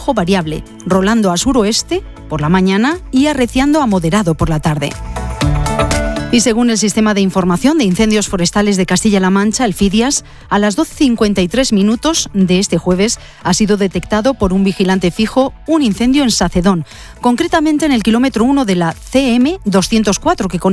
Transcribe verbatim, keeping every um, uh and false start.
flujo variable, rolando a suroeste por la mañana y arreciando a moderado por la tarde. Y según el Sistema de Información de Incendios Forestales de Castilla-La Mancha, el FIDIAS, a las doce cincuenta y tres minutos de este jueves ha sido detectado por un vigilante fijo un incendio en Sacedón, concretamente en el kilómetro uno de la C M doscientos cuatro, que